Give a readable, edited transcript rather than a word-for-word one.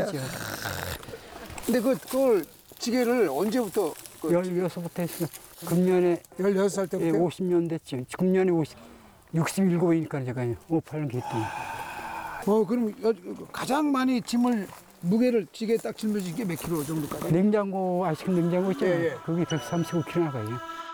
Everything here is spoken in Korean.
했죠. 근데 그걸 지게를 언제부터? 16부터 했어요. 금년에 16살 때부터? 예, 50년 됐죠. 금년에 67이니까 제가 58년 했더니. 그럼 가장 많이 짐을, 무게를 지게에 딱 짊어지게 몇 킬로 정도까지? 냉장고, 아이스크림 냉장고 있잖아요. 예, 예. 그게 135kg 나가요.